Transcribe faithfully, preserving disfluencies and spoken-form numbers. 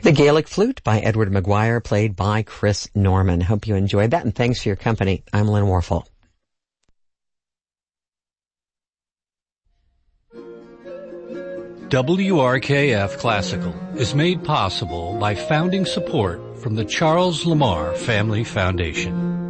The Gaelic Flute by Edward McGuire, played by Chris Norman. Hope you enjoyed that, and thanks for your company. I'm Lynn Warfel. W R K F Classical is made possible by founding support from the Charles Lamar Family Foundation.